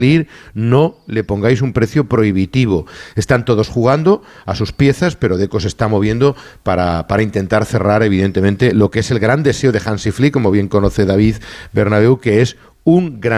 no le pongáis un precio prohibitivo. Están todos jugando a sus piezas, pero Deco se está moviendo para intentar cerrar, evidentemente, lo que es el gran deseo de Hansi Flick, como bien conoce David Bernabéu, que es un gran